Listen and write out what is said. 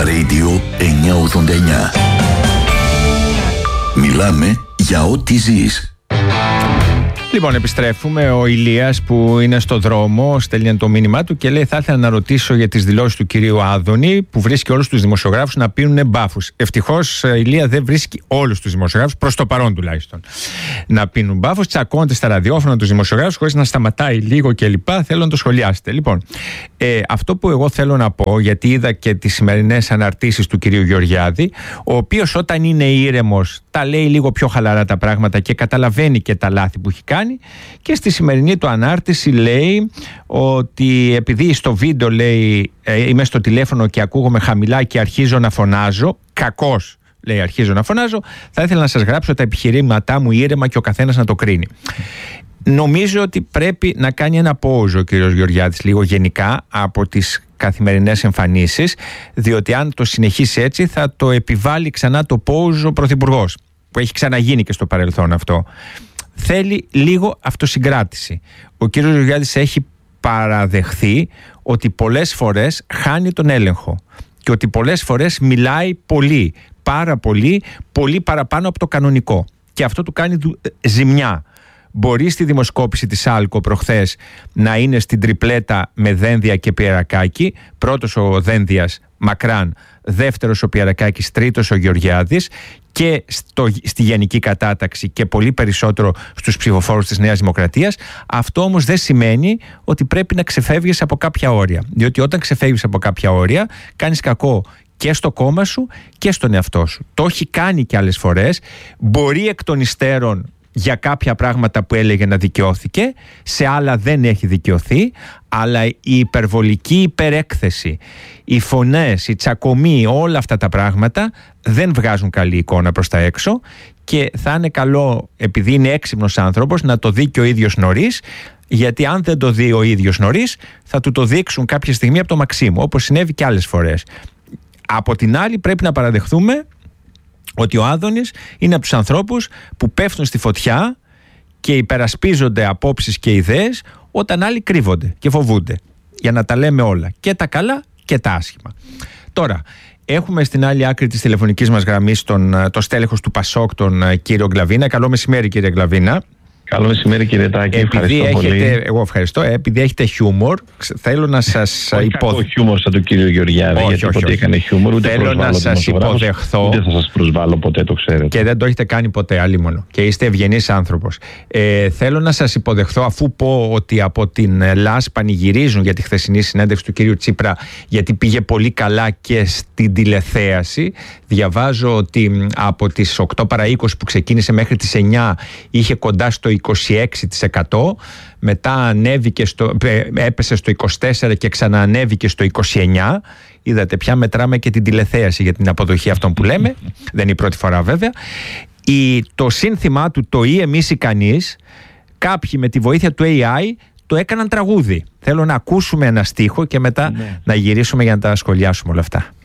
Radio 989. Μιλάμε για ό,τι ζεις. Λοιπόν, επιστρέφουμε. Ο Ηλίας που είναι στο δρόμο στέλνει το μήνυμά του και λέει: θα ήθελα να ρωτήσω για τις δηλώσεις του κυρίου Άδωνη που βρίσκει όλους τους δημοσιογράφους να πίνουν μπάφους. Ευτυχώς, Ηλία, δεν βρίσκει όλους τους δημοσιογράφους, προς το παρόν τουλάχιστον, να πίνουν μπάφους. Τσακώνεται στα ραδιόφωνα τους δημοσιογράφους χωρίς να σταματάει λίγο κλπ. Θέλω να το σχολιάσετε. Λοιπόν, αυτό που εγώ θέλω να πω, γιατί είδα και τις σημερινές αναρτήσεις του κυρίου Γεωργιάδη, ο οποίος όταν είναι ήρεμος τα λέει λίγο πιο χαλαρά τα πράγματα και καταλαβαίνει και τα λάθη που έχει κάνει. Και στη σημερινή του ανάρτηση λέει ότι επειδή στο βίντεο λέει είμαι στο τηλέφωνο και ακούγομαι χαμηλά και αρχίζω να φωνάζω, κακώς λέει αρχίζω να φωνάζω, θα ήθελα να σας γράψω τα επιχειρήματά μου ήρεμα και ο καθένας να το κρίνει. Νομίζω ότι πρέπει να κάνει ένα pause ο κύριος Γεωργιάδης λίγο γενικά από τις καθημερινές εμφανίσεις, διότι αν το συνεχίσει έτσι θα το επιβάλλει ξανά το pause ο Πρωθυπουργός, που έχει ξαναγίνει και στο παρελθόν αυτό. Θέλει λίγο αυτοσυγκράτηση. Ο κύριος Γεωργιάδης έχει παραδεχθεί ότι πολλές φορές χάνει τον έλεγχο και ότι πολλές φορές μιλάει πολύ, πάρα πολύ, πολύ παραπάνω από το κανονικό. Και αυτό του κάνει ζημιά. Μπορεί στη δημοσκόπηση της Άλκο προχθές να είναι στην τριπλέτα με Δένδια και Πιερακάκη. Πρώτος ο Δένδιας μακράν, δεύτερος ο Πιερακάκης, τρίτος ο Γεωργιάδης, και στη γενική κατάταξη και πολύ περισσότερο στους ψηφοφόρους της Νέας Δημοκρατίας. Αυτό όμως δεν σημαίνει ότι πρέπει να ξεφεύγεις από κάποια όρια. Διότι όταν ξεφεύγεις από κάποια όρια κάνεις κακό και στο κόμμα σου και στον εαυτό σου. Το έχει κάνει και άλλες φορές. Μπορεί εκ των υστέρων για κάποια πράγματα που έλεγε να δικαιώθηκε, σε άλλα δεν έχει δικαιωθεί, αλλά η υπερβολική υπερέκθεση, οι φωνές, οι τσακωμοί, όλα αυτά τα πράγματα δεν βγάζουν καλή εικόνα προς τα έξω και θα είναι καλό, επειδή είναι έξυπνος άνθρωπος, να το δει και ο ίδιος νωρίς, γιατί αν δεν το δει ο ίδιος νωρίς θα του το δείξουν κάποια στιγμή από το Μαξίμου, όπως συνέβη και άλλες φορές. Από την άλλη πρέπει να παραδεχθούμε ότι ο Άδωνης είναι από τους ανθρώπους που πέφτουν στη φωτιά και υπερασπίζονται απόψεις και ιδέες όταν άλλοι κρύβονται και φοβούνται. Για να τα λέμε όλα, και τα καλά και τα άσχημα. Τώρα, έχουμε στην άλλη άκρη της τηλεφωνικής μας γραμμής το στέλεχος του Πασόκ, τον κύριο Γκλαβίνα. Καλό μεσημέρι, κύριε Γκλαβίνα. Καλό μεσημέρι, κύριε Τάκη. Ευχαριστώ πολύ. Εγώ ευχαριστώ. Επειδή έχετε χιούμορ, θέλω να σας υποδεχθώ. Όχι χιούμορ σαν τον κύριο Γεωργιάδη, γιατί ποτέ έκανε χιούμορ. Ούτε θέλω να σας υποδεχθώ. Ούτε θα σας προσβάλλω ποτέ, το ξέρετε. Και δεν το έχετε κάνει ποτέ, αλλήμονο. Και είστε ευγενής άνθρωπος. Θέλω να σας υποδεχθώ, αφού πω ότι από την ΛΑΣ πανηγυρίζουν για τη χθεσινή συνέντευξη του κύριου Τσίπρα, γιατί πήγε πολύ καλά και στην τηλεθέαση. Διαβάζω ότι από τις 8 παρά 20 που ξεκίνησε μέχρι τις 9 είχε κοντά στο 26%, μετά έπεσε στο 24% και ξαναανέβηκε στο 29%. Είδατε, πια μετράμε και την τηλεθέαση για την αποδοχή αυτών που λέμε. Δεν είναι η πρώτη φορά βέβαια. Το σύνθημά του, το ή εμείς ή κανείς, κάποιοι με τη βοήθεια του AI το έκαναν τραγούδι. Θέλω να ακούσουμε ένα στίχο και μετά να γυρίσουμε για να τα σχολιάσουμε όλα αυτά.